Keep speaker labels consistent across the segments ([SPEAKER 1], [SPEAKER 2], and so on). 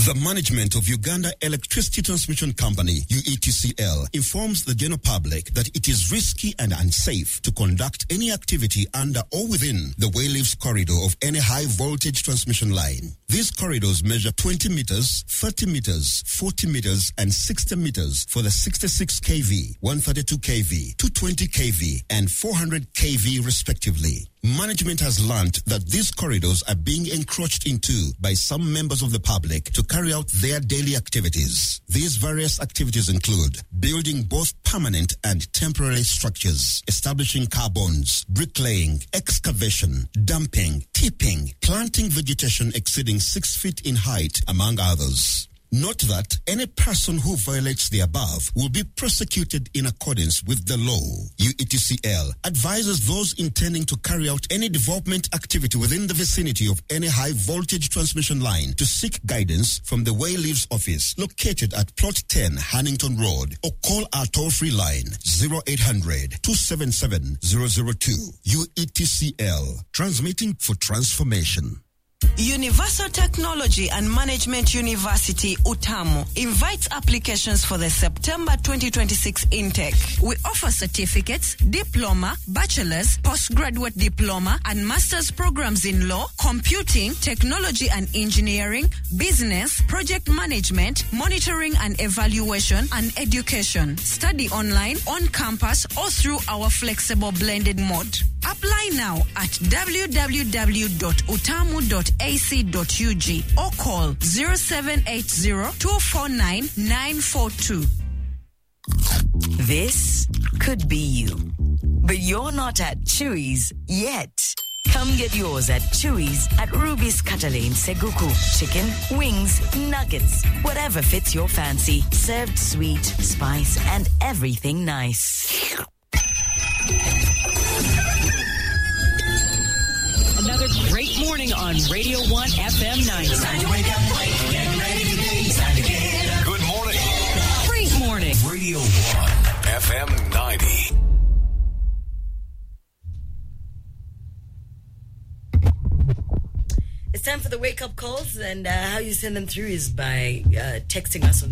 [SPEAKER 1] The management of Uganda Electricity Transmission Company, UETCL, informs the general public that it is risky and unsafe to conduct any activity under or within the Wayleaves corridor of any high voltage transmission line. These corridors measure 20 meters, 30 meters, 40 meters, and 60 meters for the 66 kV, 132 kV, 220 kV, and 400 kV respectively. Management has learned that these corridors are being encroached into by some members of the public to carry out their daily activities. These various activities include building both permanent and temporary structures, establishing car bonds, bricklaying, excavation, dumping, tipping, planting vegetation exceeding 6 feet in height, among others. Note that any person who violates the above will be prosecuted in accordance with the law. UETCL advises those intending to carry out any development activity within the vicinity of any high voltage transmission line to seek guidance from the Wayleaves office located at Plot 10 Hannington Road, or call our toll-free line 0800 277 002. UETCL, transmitting for transformation.
[SPEAKER 2] Universal Technology and Management University, UTAMU, invites applications for the September 2026 intake. We offer certificates, diploma, bachelor's, postgraduate diploma, and master's programs in law, computing, technology and engineering, business, project management, monitoring and evaluation, and education. Study online, on campus, or through our flexible blended mode. Apply now at www.utamu.ac.ug or call 0780-249-942.
[SPEAKER 3] This could be you, but you're not at Chewy's yet. Come get yours at Chewy's at Ruby's Catalane Seguku. Chicken, wings, nuggets, whatever fits your fancy. Served sweet, spice, and everything nice.
[SPEAKER 4] Another great morning on Radio 1 FM 90.
[SPEAKER 5] Good morning.
[SPEAKER 4] Great morning.
[SPEAKER 5] Radio 1 FM 90.
[SPEAKER 3] It's time for the wake-up calls, and how you send them through is by texting us on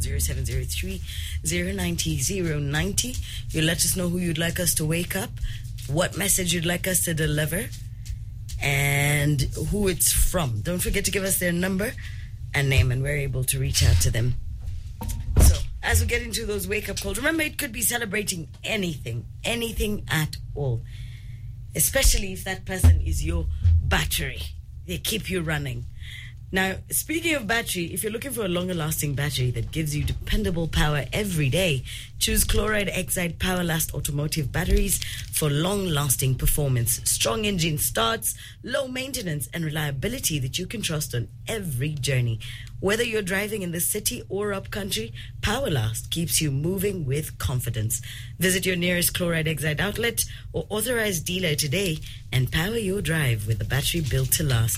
[SPEAKER 3] 0703-090-090. You let us know who you'd like us to wake up, what message you'd like us to deliver, and who it's from. Don't forget to give us their number and name, and we're able to reach out to them. So, as we get into those wake-up calls, remember, it could be celebrating anything at all, especially if that person is your battery. They keep you running. Now, speaking of battery, if you're looking for a longer-lasting battery that gives you dependable power every day, choose Chloride Exide PowerLast automotive batteries for long-lasting performance, strong engine starts, low maintenance, and reliability that you can trust on every journey. Whether you're driving in the city or upcountry, PowerLast keeps you moving with confidence. Visit your nearest Chloride Exide outlet or authorized dealer today and power your drive with a battery built to last.